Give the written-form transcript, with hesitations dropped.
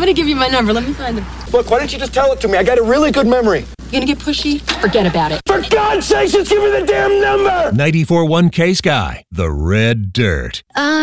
gonna give you my number. Let me find him. Look, why don't you just tell it to me? I got a really good memory. You gonna get pushy? Forget about it. For God's sake, just give me the damn number! 94.1 K-Sky, The Red Dirt.